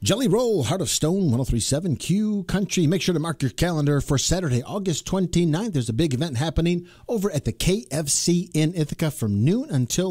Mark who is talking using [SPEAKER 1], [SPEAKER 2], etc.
[SPEAKER 1] Jelly Roll, Heart of Stone, 1037 Q Country. Make sure to mark your calendar for Saturday, August 29th. There's a big event happening over at the KFC in Ithaca from noon until